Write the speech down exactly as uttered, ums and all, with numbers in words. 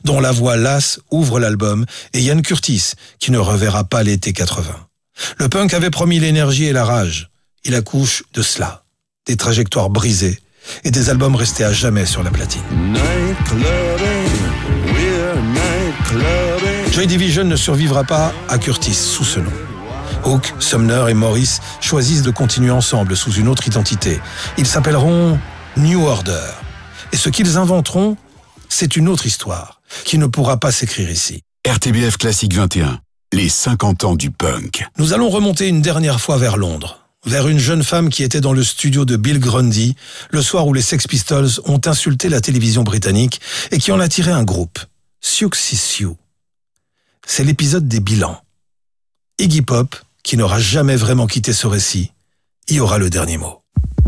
dont la voix lasse ouvre l'album, et Ian Curtis, qui ne reverra pas l'été quatre-vingts. Le punk avait promis l'énergie et la rage. Il accouche de cela. Des trajectoires brisées et des albums restés à jamais sur la platine. Joy Division ne survivra pas à Curtis sous ce nom. Hook, Sumner et Morris choisissent de continuer ensemble sous une autre identité. Ils s'appelleront New Order. Et ce qu'ils inventeront, c'est une autre histoire qui ne pourra pas s'écrire ici. R T B F Classique vingt et un, les cinquante ans du punk. Nous allons remonter une dernière fois vers Londres, vers une jeune femme qui était dans le studio de Bill Grundy le soir où les Sex Pistols ont insulté la télévision britannique et qui en a tiré un groupe, Siouxsie Sioux. C'est l'épisode des bilans. Iggy Pop, qui n'aura jamais vraiment quitté ce récit, y aura le dernier mot.